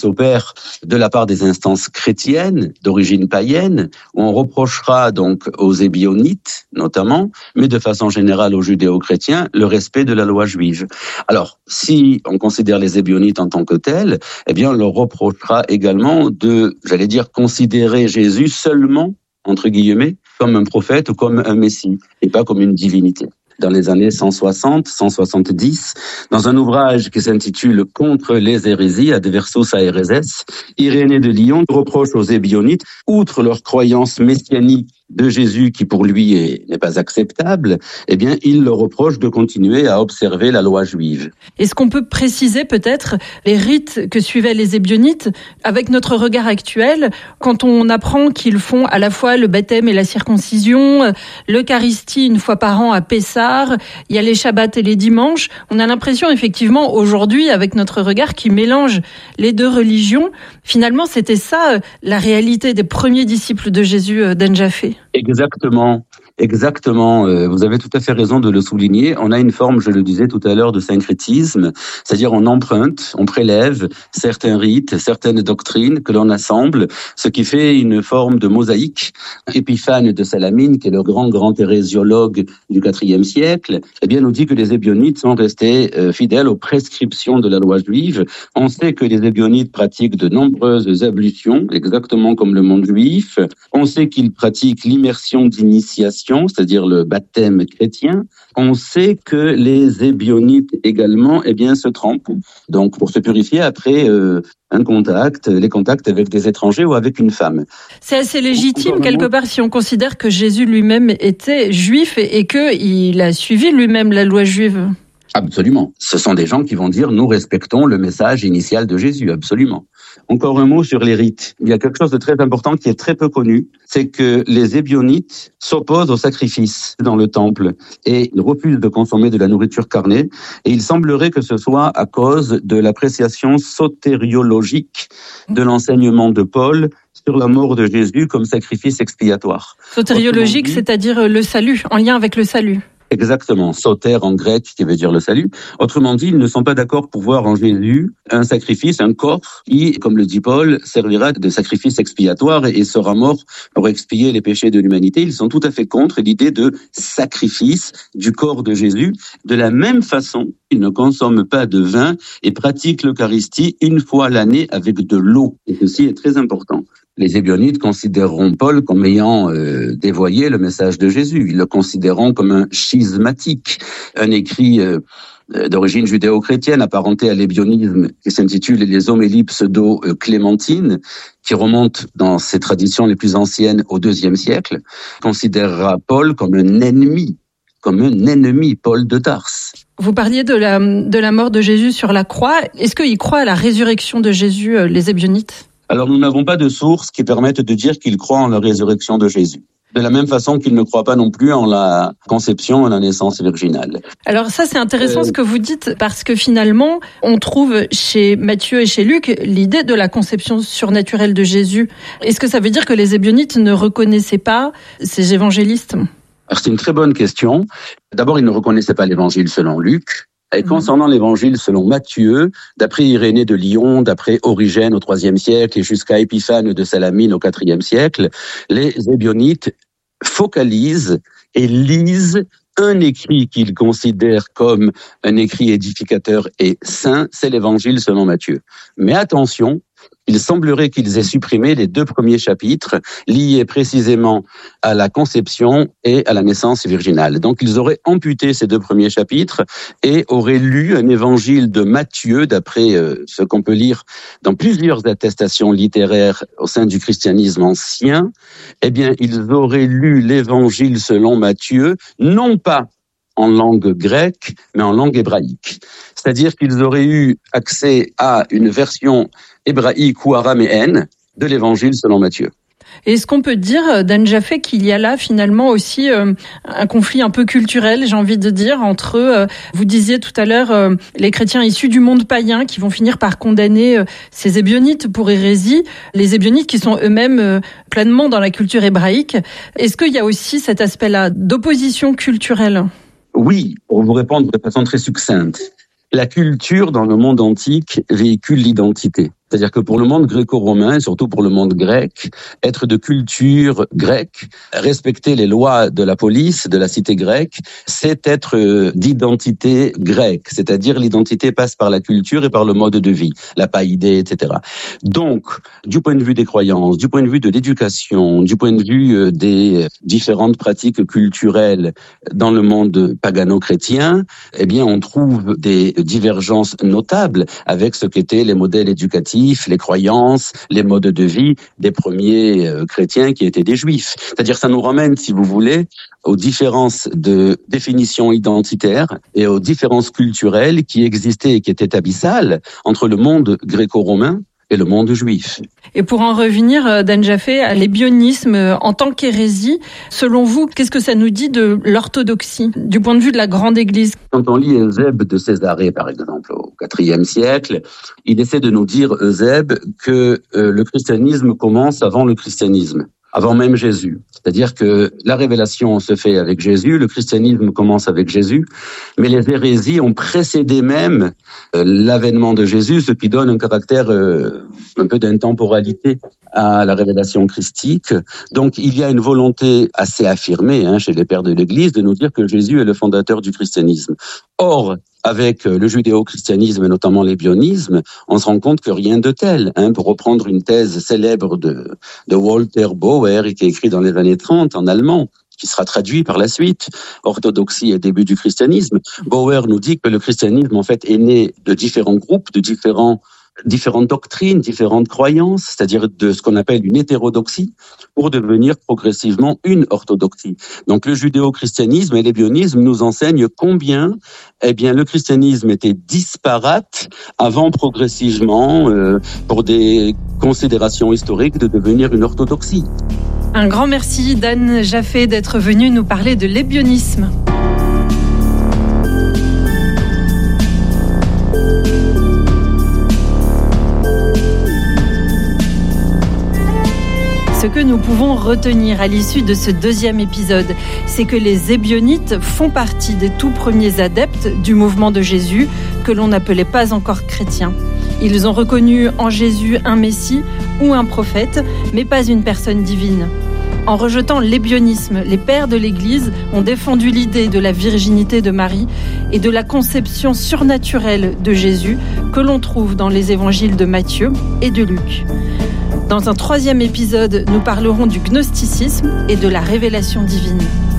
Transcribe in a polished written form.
s'opère de la part des instances chrétiennes d'origine païenne, où on reprochera donc aux Ébionites notamment, mais de façon générale aux judéo-chrétiens, le respect de la loi juive. Alors, si on considère les Ébionites en tant que tels, eh bien, on leur reprochera également de, considérer Jésus seulement, entre guillemets, comme un prophète ou comme un messie, et pas comme une divinité. Dans les années 160-170, dans un ouvrage qui s'intitule « Contre les hérésies, adversus aereses », Irénée de Lyon reproche aux Ébionites, outre leur croyance messianique de Jésus qui pour lui n'est pas acceptable, eh bien, il leur reproche de continuer à observer la loi juive. Est-ce qu'on peut préciser peut-être les rites que suivaient les Ébionites avec notre regard actuel, quand on apprend qu'ils font à la fois le baptême et la circoncision, l'Eucharistie une fois par an à Pessah, il y a les Shabbats et les dimanches, on a l'impression effectivement aujourd'hui avec notre regard qui mélange les deux religions. Finalement, c'était ça la réalité des premiers disciples de Jésus d'Enjafé. Exactement. Vous avez tout à fait raison de le souligner. On a une forme, je le disais tout à l'heure, de syncrétisme, c'est-à-dire on emprunte, on prélève certains rites, certaines doctrines que l'on assemble, ce qui fait une forme de mosaïque. Épiphane de Salamine, qui est le grand hérésiologue du IVe siècle, eh bien, nous dit que les Ébionites sont restés fidèles aux prescriptions de la loi juive. On sait que les Ébionites pratiquent de nombreuses ablutions, exactement comme le monde juif. On sait qu'ils pratiquent l'immersion d'initiation, c'est-à-dire le baptême chrétien. On sait que les Ébionites également, se trempent. Donc, pour se purifier après les contacts avec des étrangers ou avec une femme. C'est assez légitime quelque part si on considère que Jésus lui-même était juif et qu'il a suivi lui-même la loi juive. Absolument. Ce sont des gens qui vont dire « nous respectons le message initial de Jésus », absolument. Encore un mot sur les rites. Il y a quelque chose de très important qui est très peu connu, c'est que les Ébionites s'opposent au sacrifice dans le temple et ils refusent de consommer de la nourriture carnée. Et il semblerait que ce soit à cause de l'appréciation sotériologique de l'enseignement de Paul sur la mort de Jésus comme sacrifice expiatoire. Sotériologique, c'est-à-dire le salut, en lien avec le salut. Exactement, soter en grec qui veut dire le salut. Autrement dit, ils ne sont pas d'accord pour voir en Jésus un sacrifice, un corps qui, comme le dit Paul, servira de sacrifice expiatoire et sera mort pour expier les péchés de l'humanité. Ils sont tout à fait contre l'idée de sacrifice du corps de Jésus. De la même façon, ils ne consomment pas de vin et pratiquent l'Eucharistie une fois l'année avec de l'eau. Et ceci est très important. Les Ébionites considéreront Paul comme ayant dévoyé le message de Jésus. Ils le considéreront comme un schismatique, un écrit d'origine judéo-chrétienne apparenté à l'ébionisme qui s'intitule les homélies pseudo-clémentines, qui remonte dans ses traditions les plus anciennes au IIe siècle, considérera Paul comme un ennemi, Paul de Tarse. Vous parliez de la mort de Jésus sur la croix. Est-ce qu'ils croient à la résurrection de Jésus, les Ébionites ? Alors, nous n'avons pas de sources qui permettent de dire qu'ils croient en la résurrection de Jésus. De la même façon qu'ils ne croient pas non plus en la conception et la naissance virginale. Alors ça, c'est intéressant ce que vous dites, parce que finalement, on trouve chez Matthieu et chez Luc l'idée de la conception surnaturelle de Jésus. Est-ce que ça veut dire que les Ébionites ne reconnaissaient pas ces évangélistes ? Alors, c'est une très bonne question. D'abord, ils ne reconnaissaient pas l'évangile selon Luc. Et concernant l'évangile selon Matthieu, d'après Irénée de Lyon, d'après Origène au IIIe siècle et jusqu'à Épiphane de Salamine au IVe siècle, les Ébionites focalisent et lisent un écrit qu'ils considèrent comme un écrit édificateur et saint, c'est l'évangile selon Matthieu. Mais attention, il semblerait qu'ils aient supprimé les 2 premiers chapitres liés précisément à la conception et à la naissance virginale. Donc ils auraient amputé ces 2 premiers chapitres et auraient lu un évangile de Matthieu, d'après ce qu'on peut lire dans plusieurs attestations littéraires au sein du christianisme ancien. Eh bien, ils auraient lu l'évangile selon Matthieu, non pas en langue grecque, mais en langue hébraïque. C'est-à-dire qu'ils auraient eu accès à une version hébraïque ou araméenne de l'évangile selon Matthieu. Est-ce qu'on peut dire, d'Enjafé, qu'il y a là finalement aussi un conflit un peu culturel, j'ai envie de dire, entre, vous disiez tout à l'heure, les chrétiens issus du monde païen qui vont finir par condamner ces Ébionites pour hérésie, les Ébionites qui sont eux-mêmes pleinement dans la culture hébraïque. Est-ce qu'il y a aussi cet aspect-là d'opposition culturelle ? Oui, pour vous répondre de façon très succincte. La culture dans le monde antique véhicule l'identité. C'est-à-dire que pour le monde gréco-romain, et surtout pour le monde grec, être de culture grecque, respecter les lois de la police, de la cité grecque, c'est être d'identité grecque. C'est-à-dire l'identité passe par la culture et par le mode de vie, la païdée, etc. Donc, du point de vue des croyances, du point de vue de l'éducation, du point de vue des différentes pratiques culturelles dans le monde pagano-chrétien, eh bien, on trouve des divergences notables avec ce qu'étaient les modèles éducatifs, les croyances, les modes de vie des premiers chrétiens qui étaient des juifs. C'est-à-dire, ça nous ramène, si vous voulez, aux différences de définition identitaire et aux différences culturelles qui existaient et qui étaient abyssales entre le monde gréco-romain et le monde juif. Et pour en revenir, Dan Jaffé, à l'ébionisme en tant qu'hérésie, selon vous, qu'est-ce que ça nous dit de l'orthodoxie, du point de vue de la grande Église? Quand on lit Eusèbe de Césarée, par exemple, au IVe siècle, il essaie de nous dire, Eusèbe, que le christianisme commence avant le christianisme, avant même Jésus. C'est-à-dire que la révélation se fait avec Jésus, le christianisme commence avec Jésus, mais les hérésies ont précédé même l'avènement de Jésus, ce qui donne un caractère un peu d'intemporalité à la révélation christique. Donc il y a une volonté assez affirmée chez les pères de l'Église de nous dire que Jésus est le fondateur du christianisme. Or, avec le judéo-christianisme et notamment l'ébionisme, on se rend compte que rien de tel. Pour reprendre une thèse célèbre de Walter Bauer, qui est écrite dans les années 30 en allemand, qui sera traduit par la suite, Orthodoxie et début du christianisme. Bauer nous dit que le christianisme, en fait, est né de différents groupes, de différentes doctrines, différentes croyances, c'est-à-dire de ce qu'on appelle une hétérodoxie, pour devenir progressivement une orthodoxie. Donc le judéo-christianisme et l'ébionisme nous enseignent combien le christianisme était disparate avant progressivement, pour des considérations historiques, de devenir une orthodoxie. Un grand merci Dan Jaffé d'être venu nous parler de l'ébionisme. Ce que nous pouvons retenir à l'issue de ce deuxième épisode, c'est que les ébionites font partie des tout premiers adeptes du mouvement de Jésus, que l'on n'appelait pas encore chrétien. Ils ont reconnu en Jésus un Messie ou un prophète, mais pas une personne divine. En rejetant l'ébionisme, les pères de l'Église ont défendu l'idée de la virginité de Marie et de la conception surnaturelle de Jésus que l'on trouve dans les évangiles de Matthieu et de Luc. Dans un troisième épisode, nous parlerons du gnosticisme et de la révélation divine.